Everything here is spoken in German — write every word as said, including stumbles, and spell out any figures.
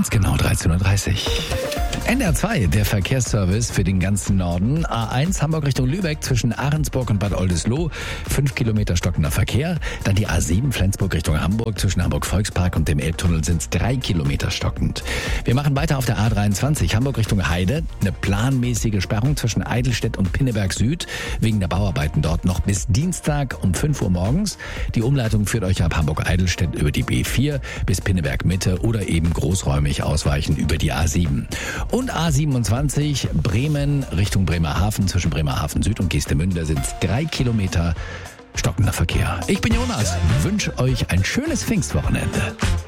Ganz genau dreizehn Uhr dreißig. N D R zwei, der Verkehrsservice für den ganzen Norden. A eins Hamburg Richtung Lübeck zwischen Ahrensburg und Bad Oldesloe. Fünf Kilometer stockender Verkehr. Dann die A sieben Flensburg Richtung Hamburg zwischen Hamburg-Volkspark und dem Elbtunnel sind es drei Kilometer stockend. Wir machen weiter auf der A dreiundzwanzig Hamburg Richtung Heide. Eine planmäßige Sperrung zwischen Eidelstedt und Pinneberg Süd. Wegen der Bauarbeiten dort noch bis Dienstag um fünf Uhr morgens. Die Umleitung führt euch ab Hamburg-Eidelstedt über die B vier bis Pinneberg Mitte oder eben großräumig ausweichen über die A sieben. Und A siebenundzwanzig Bremen Richtung Bremerhaven zwischen Bremerhaven Süd und Geestemünde sind es drei Kilometer stockender Verkehr. Ich bin Jonas, wünsche euch ein schönes Pfingstwochenende.